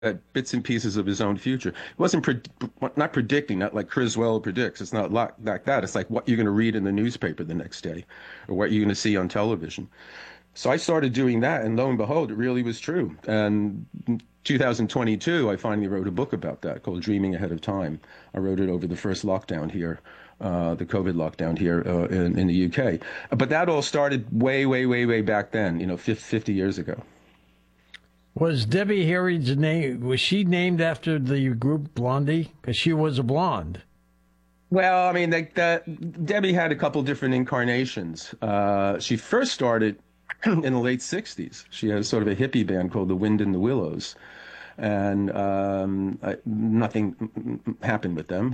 bits and pieces of his own future. It wasn't not predicting, not like Criswell predicts. It's not like that. It's like what you're going to read in the newspaper the next day, or what you're going to see on television. So I started doing that, and lo and behold, it really was true. And in 2022, I finally wrote a book about that called Dreaming Ahead of Time. I wrote it over the first lockdown here, the COVID lockdown here in the UK. But that all started way, way, way, way back then, 50 years ago. Was Debbie Harry's name, was she named after the group Blondie? Because she was a blonde. Well, I mean, Debbie had a couple different incarnations. She first started in the late 60s. She had sort of a hippie band called The Wind in the Willows. And nothing happened with them.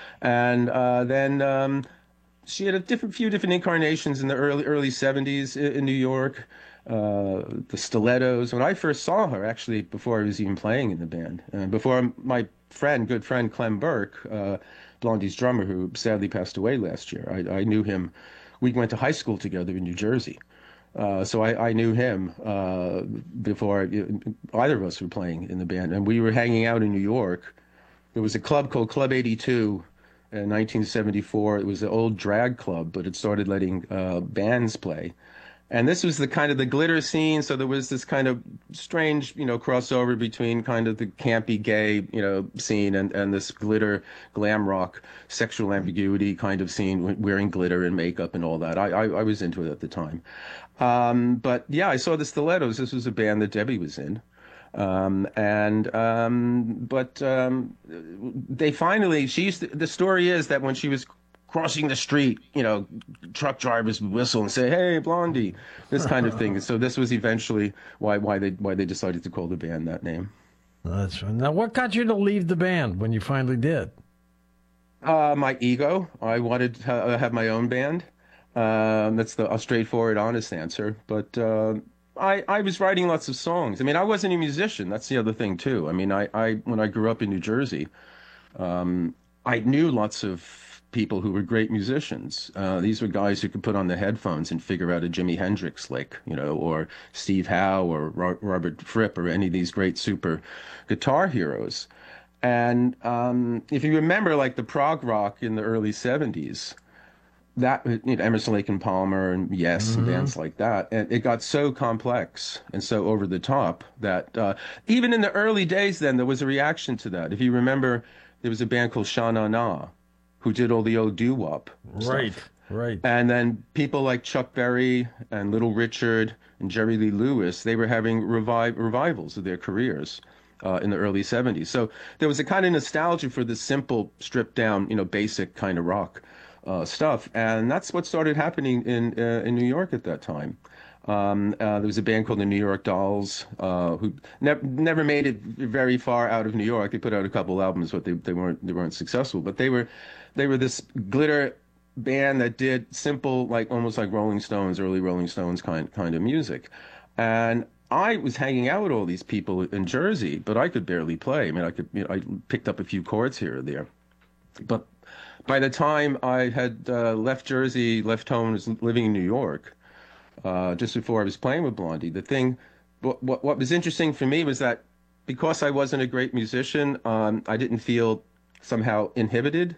Then she had few different incarnations in the early 70s in New York. The Stilettos. When I first saw her, actually, before I was even playing in the band, before my good friend Clem Burke, Blondie's drummer, who sadly passed away last year, I knew him. We went to high school together in New Jersey. So I knew him before either of us were playing in the band. And we were hanging out in New York. There was a club called Club 82 in 1974. It was an old drag club, but it started letting bands play. And this was the kind of the glitter scene, so there was this kind of strange, crossover between kind of the campy gay, scene and this glitter, glam rock, sexual ambiguity kind of scene, wearing glitter and makeup and all that. I was into it at the time. But yeah, I saw the Stilettos. This was a band that Debbie was in. They finally, the story is that when she was crossing the street, truck drivers would whistle and say, "Hey, Blondie," this kind of thing. So this was eventually why they decided to call the band that name. That's right. Now, what got you to leave the band when you finally did? My ego. I wanted to have my own band. That's a straightforward, honest answer. But I was writing lots of songs. I mean, I wasn't a musician. That's the other thing too. I mean, when I grew up in New Jersey, I knew lots of people who were great musicians. These were guys who could put on the headphones and figure out a Jimi Hendrix lick, or Steve Howe or Robert Fripp or any of these great super guitar heroes. And if you remember, like the prog rock in the early 70s, that Emerson, Lake and Palmer and Yes and bands like that, and it got so complex and so over the top that even in the early days, then there was a reaction to that. If you remember, there was a band called Sha Na Na, who did all the old doo-wop stuff. Right. And then people like Chuck Berry and Little Richard and Jerry Lee Lewis, they were having revivals of their careers in the early 70s. So there was a kind of nostalgia for this simple, stripped down, basic kind of rock stuff. And that's what started happening in New York at that time. There was a band called the New York Dolls, who never made it very far out of New York. They put out a couple albums, but they weren't successful. But they were this glitter band that did simple, like almost like Rolling Stones, early Rolling Stones kind of music. And I was hanging out with all these people in Jersey, but I could barely play. I mean, I picked up a few chords here or there, but by the time I had left Jersey, left home, was living in New York. Just before I was playing with Blondie. What was interesting for me was that because I wasn't a great musician, I didn't feel somehow inhibited.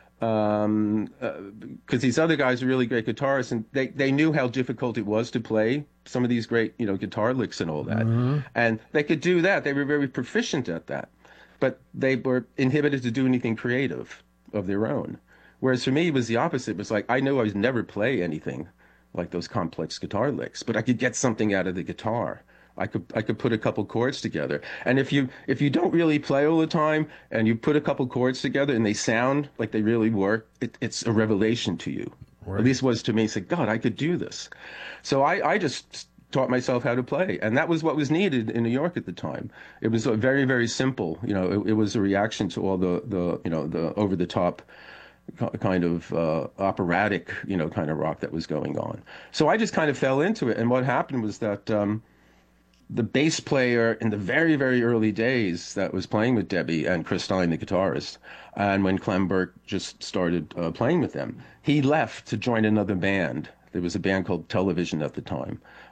Because these other guys are really great guitarists, and they knew how difficult it was to play some of these great, guitar licks and all that. And they could do that. They were very proficient at that. But they were inhibited to do anything creative of their own. Whereas for me, it was the opposite. It was like I knew I would never play anything like those complex guitar licks, but I could get something out of the guitar. I could put a couple chords together. And if you don't really play all the time and you put a couple chords together and they sound like they really work, it's a revelation to you. Right. At least was to me. It's like, God, I could do this. So I just taught myself how to play, and that was what was needed in New York at the time. It was very, very simple. It was a reaction to all the over the top kind of operatic, kind of rock that was going on. So I just kind of fell into it. And what happened was that the bass player in the very, very early days that was playing with Debbie and Chris Stein, the guitarist, and when Clem Burke just started playing with them, he left to join another band. There was a band called Television at the time.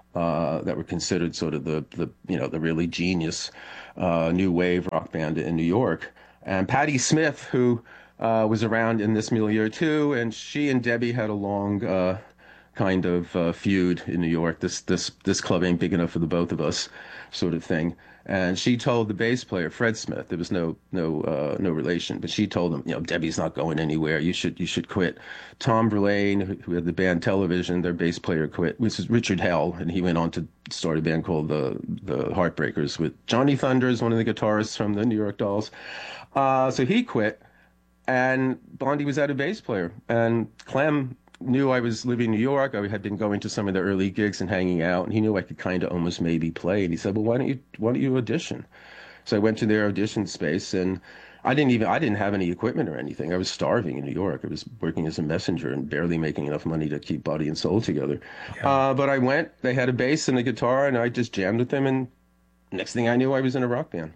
that were considered sort of the really genius new wave rock band in New York. And Patti Smith, who was around in this milieu too, and she and Debbie had a long kind of feud in New York. This club ain't big enough for the both of us, sort of thing. And she told the bass player, Fred Smith, there was no relation, but she told him, Debbie's not going anywhere. You should quit. Tom Verlaine, who had the band Television, their bass player quit. This is Richard Hell, and he went on to start a band called the Heartbreakers with Johnny Thunders, one of the guitarists from the New York Dolls. So he quit, and Blondie was out of bass player. And Clem knew I was living in New York. I had been going to some of the early gigs and hanging out, and he knew I could kind of almost maybe play. And he said, "Well, why don't you audition?" So I went to their audition space, and I didn't have any equipment or anything. I was starving in New York. I was working as a messenger and barely making enough money to keep body and soul together. Yeah. But I went. They had a bass and a guitar, and I just jammed with them. And next thing I knew, I was in a rock band.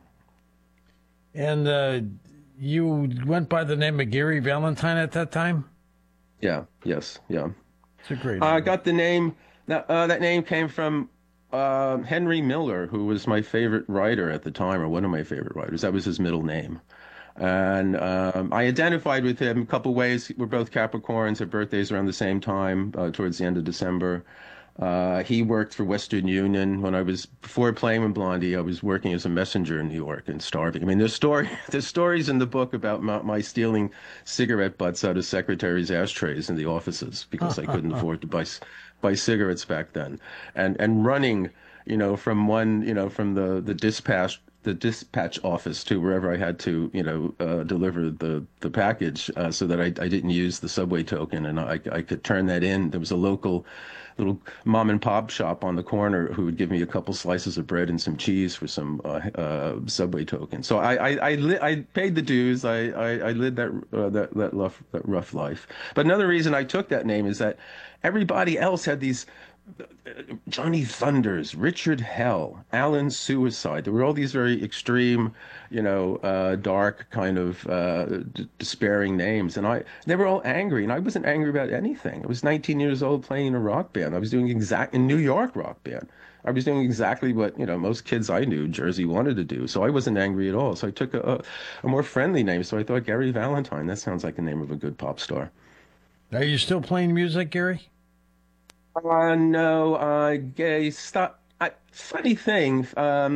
And you went by the name of Gary Valentine at that time? Yeah. Yes. Yeah. It's a great I name. got the name. That name came from Henry Miller, who was my favorite writer at the time, or one of my favorite writers. That was his middle name. And I identified with him a couple ways. We're both Capricorns. Our birthdays around the same time, towards the end of December. He worked for Western Union before playing with Blondie. I was working as a messenger in New York and starving. I mean, there's stories in the book about my stealing cigarette butts out of secretaries' ashtrays in the offices because I couldn't afford to buy cigarettes back then, and running, from from the dispatch office to wherever I had to, deliver the package, so that I didn't use the subway token, and I could turn that in. There was a local little mom and pop shop on the corner who would give me a couple slices of bread and some cheese for some subway token. So I paid the dues. I lived that rough life. But another reason I took that name is that everybody else had these Johnny Thunders, Richard Hell, Alan Suicide. There were all these very extreme, dark kind of despairing names, and they were all angry, and I wasn't angry about anything. I was 19 years old playing in a rock band. I was doing in New York rock band. I was doing exactly what most kids I knew Jersey wanted to do. So I wasn't angry at all. So I took a more friendly name. So I thought Gary Valentine. That sounds like the name of a good pop star. Are you still playing music, Gary? No, I stopped. Funny thing,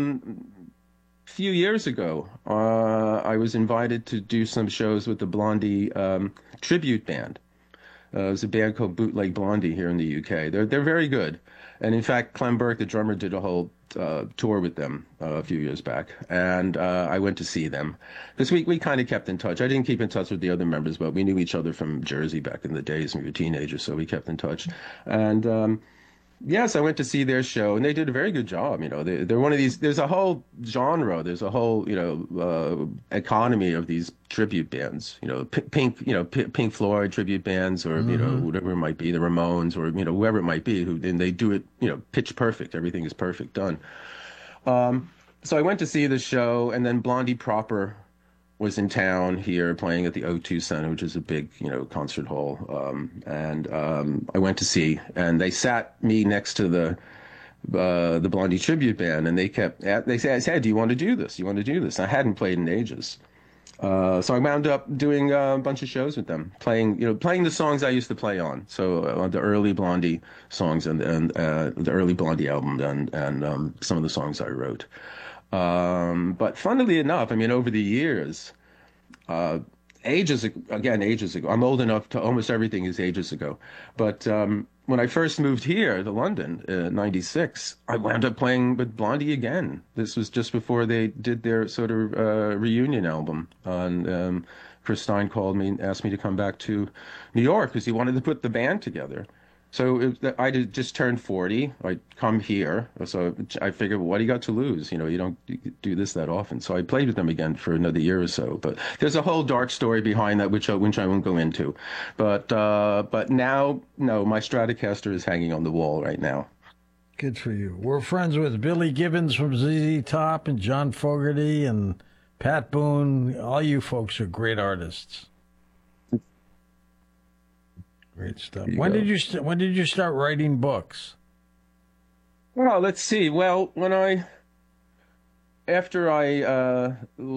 few years ago, I was invited to do some shows with the Blondie tribute band. It was a band called Bootleg Blondie here in the UK. They're very good, and in fact, Clem Burke, the drummer, did a whole tour with them a few years back, and I went to see them because we kind of kept in touch. I didn't keep in touch with the other members, but we knew each other from Jersey back in the days when we were teenagers, so we kept in touch. And yes, I went to see their show, and they did a very good job. They're one of these. There's a whole genre. There's a whole economy of these tribute bands. Pink Floyd tribute bands, or whatever it might be, the Ramones, or whoever it might be. And they do it pitch perfect. Everything is perfect done. So I went to see the show, and then Blondie proper was in town here playing at the O2 Center, which is a big, concert hall. And I went to see, and they sat me next to the Blondie tribute band, and they said, "Do you want to do this? You want to do this?" I hadn't played in ages. So I wound up doing a bunch of shows with them, playing the songs I used to play on. So the early Blondie songs and the early Blondie album, and some of the songs I wrote. But funnily enough, I mean, over the years, ages ago, I'm old enough to almost everything is ages ago. But when I first moved here to London in '96, I wound up playing with Blondie again. This was just before they did their sort of reunion album. And Chris Stein called me and asked me to come back to New York because he wanted to put the band together. So I just turned 40. I come here, so I figured, well, what do you got to lose? You don't do this that often. So I played with them again for another year or so. But there's a whole dark story behind that, which I won't go into. But now, no, my Stratocaster is hanging on the wall right now. Good for you. We're friends with Billy Gibbons from ZZ Top and John Fogerty and Pat Boone. All you folks are great artists. Great stuff. When did you start writing books? Well, let's see. Well, after I